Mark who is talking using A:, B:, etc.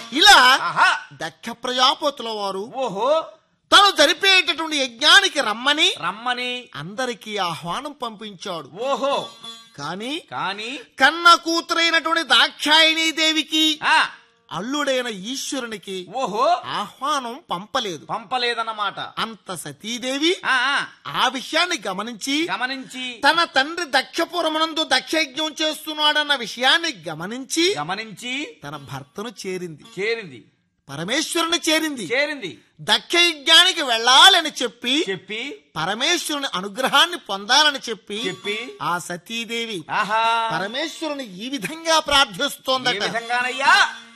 A: ఇలా
B: ఆహా
A: దక్ష ప్రజాపతుల వారు
B: ఓహో
A: తను జరిపేటటువంటి యజ్ఞానికి రమ్మని
B: రమ్మని
A: అందరికీ ఆహ్వానం పంపించాడు.
B: ఓహో
A: కాని
B: కాని
A: కన్న కూతురైనటువంటి దాక్షాయణీ దేవికి
B: ఆ
A: అల్లుడైన ఈశ్వరునికి
B: ఓహో
A: ఆహ్వానం పంపలేదు.
B: పంపలేదన్నమాట.
A: అంత సతీదేవి
B: ఆ ఆ,
A: ఆ విషయాన్ని గమనించి
B: గమనించి
A: తన తండ్రి దక్షపురమునందు దక్షయజ్ఞం చేస్తున్నాడన్న విషయాన్ని గమనించి
B: గమనించి
A: తన భర్తను చేరింది,
B: చేరింది
A: పరమేశ్వరుని చేరింది.
B: చేరింది
A: దక్షయజ్ఞానికి వెళ్ళాలని చెప్పి
B: చెప్పి
A: పరమేశ్వరుని అనుగ్రహాన్ని పొందాలని చెప్పి
B: చెప్పి
A: ఆ సతీదేవి
B: ఆహా
A: పరమేశ్వరుని ఈ విధంగా
B: ఏ
A: ప్రార్థిస్తోందట.
B: విధంగానయ్యా